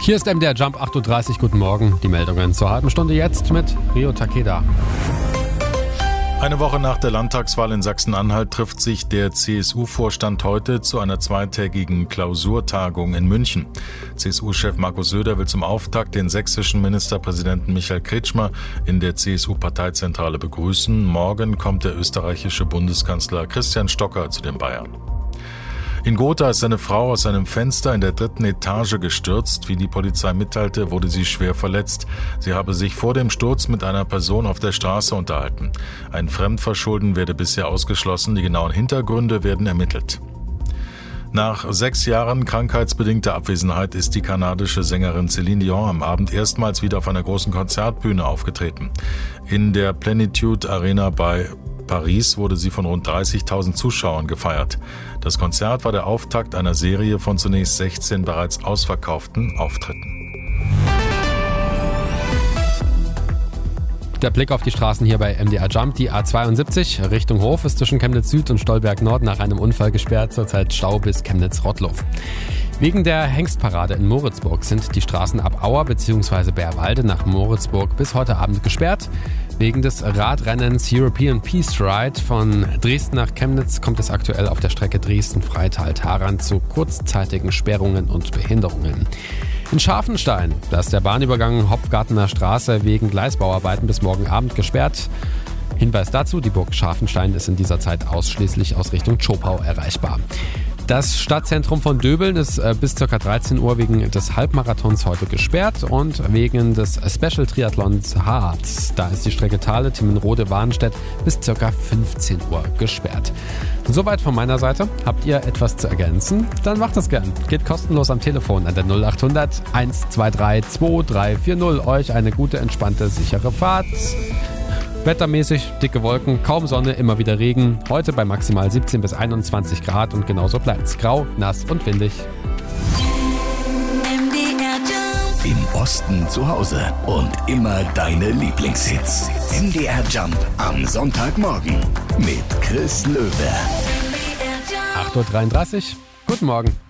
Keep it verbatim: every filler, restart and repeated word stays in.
Hier ist M D R Jump acht Uhr dreißig. Guten Morgen. Die Meldungen zur halben Stunde jetzt mit Rio Takeda. Eine Woche nach der Landtagswahl in Sachsen-Anhalt trifft sich der C S U-Vorstand heute zu einer zweitägigen Klausurtagung in München. C S U-Chef Markus Söder will zum Auftakt den sächsischen Ministerpräsidenten Michael Kretschmer in der C S U-Parteizentrale begrüßen. Morgen kommt der österreichische Bundeskanzler Christian Stocker zu den Bayern. In Gotha ist eine Frau aus einem Fenster in der dritten Etage gestürzt. Wie die Polizei mitteilte, wurde sie schwer verletzt. Sie habe sich vor dem Sturz mit einer Person auf der Straße unterhalten. Ein Fremdverschulden werde bisher ausgeschlossen. Die genauen Hintergründe werden ermittelt. Nach sechs Jahren krankheitsbedingter Abwesenheit ist die kanadische Sängerin Celine Dion am Abend erstmals wieder auf einer großen Konzertbühne aufgetreten. In der Plenitude Arena bei Paris wurde sie von rund dreißigtausend Zuschauern gefeiert. Das Konzert war der Auftakt einer Serie von zunächst sechzehn bereits ausverkauften Auftritten. Der Blick auf die Straßen hier bei M D R Jump. Die A zweiundsiebzig Richtung Hof ist zwischen Chemnitz Süd und Stolberg Nord nach einem Unfall gesperrt. Zurzeit Stau bis Chemnitz-Rottlow. Wegen der Hengstparade in Moritzburg sind die Straßen ab Auer bzw. Bärwalde nach Moritzburg bis heute Abend gesperrt. Wegen des Radrennens European Peace Ride von Dresden nach Chemnitz kommt es aktuell auf der Strecke Dresden-Freital-Tharan zu kurzzeitigen Sperrungen und Behinderungen. In Scharfenstein, da ist der Bahnübergang Hopfgartener Straße wegen Gleisbauarbeiten bis morgen Abend gesperrt. Hinweis dazu, die Burg Scharfenstein ist in dieser Zeit ausschließlich aus Richtung Zschopau erreichbar. Das Stadtzentrum von Döbeln ist äh, bis ca. dreizehn Uhr wegen des Halbmarathons heute gesperrt und wegen des Special Triathlons Harz. Da ist die Strecke Thale, Timmenrode-Warnstedt bis ca. fünfzehn Uhr gesperrt. Soweit von meiner Seite. Habt ihr etwas zu ergänzen? Dann macht das gern. Geht kostenlos am Telefon an der null acht hundert eins zwei drei zwei drei vier null. Euch eine gute, entspannte, sichere Fahrt. Wettermäßig dicke Wolken, kaum Sonne, immer wieder Regen. Heute bei maximal siebzehn bis einundzwanzig Grad und genauso bleibt's. Grau, nass und windig. Im Osten zu Hause und immer deine Lieblingshits. M D R Jump am Sonntagmorgen mit Chris Löwe. acht Uhr dreiunddreißig. Guten Morgen.